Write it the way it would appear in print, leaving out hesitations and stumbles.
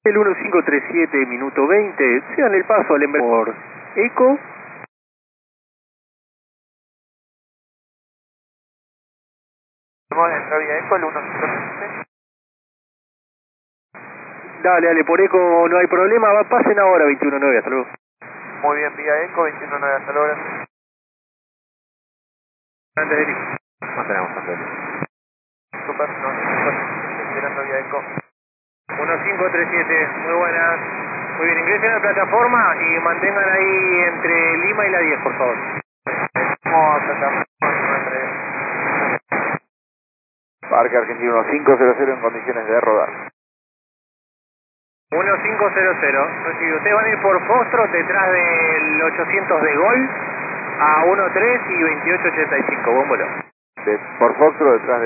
El 1537, minuto 20, sean el paso al embajador Eco. Entra vía Eco, el 1537. Dale, por Eco no hay problema, pasen ahora 21.9, hasta luego. Muy bien, vía Eco, 21.9, hasta luego. Antes de ir. Mantenemos antes. Super, esperando vía Eco. 1537, muy buenas. Muy bien, ingresen a la plataforma y mantengan ahí entre Lima y la 10, por favor. Vamos a plataforma Parque Argentino 1500 en condiciones de rodar. 1500, recibido. Ustedes van a ir por Foxtrot detrás del 800 de Gol a 13 y 2885, bómbolo. Por Foxtrot detrás de